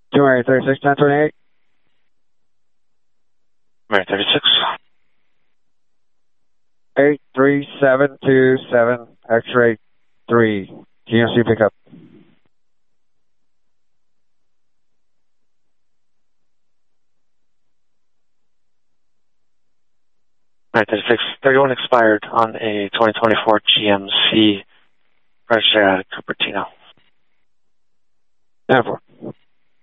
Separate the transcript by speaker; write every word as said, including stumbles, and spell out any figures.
Speaker 1: two thirty-six, ten twenty-eight.
Speaker 2: thirty-six.
Speaker 1: eight three seven two seven, X-ray three, G M C pickup.
Speaker 2: Alright, thirty-six, thirty-one expired on a twenty twenty-four G M C registered out of Cupertino.
Speaker 1: ten four.